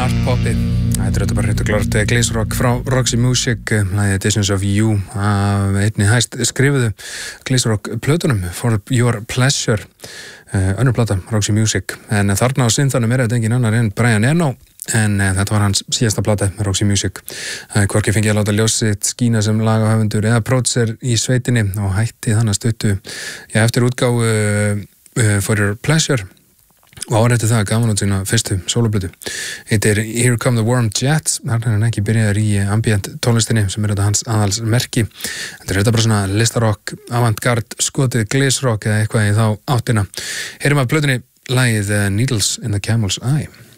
Artpopi. Þetta bara hreint og klart gleysrock frá Roxy Music, lagið Editions of You, af einni hæst skrifuðu gleysrock plötunum For Your Pleasure, önnur plata Roxy Music. En þarna á synthanum þetta engin annar en Brian Eno, en þetta var hans síðasta plata með Roxy Music. Hvorki fengi að láta ljósið skína sem lagahöfundur eða pródúser í sveitinni og hætti þannig stuttu eftir útgáfu For Your Pleasure. Og árætti það gaf hann út sína fyrstu sóloplötu. Þetta Here Come the Warm Jets. Þarna hann ekki byrjaður í ambient tónlistinni sem þetta hans aðalsmerki. Þetta bara svona listarokk, avantgard, skotið gleysrock eða eitthvað í þá áttina. Heyrum af plötunni lagið Needles in the Camel's Eye.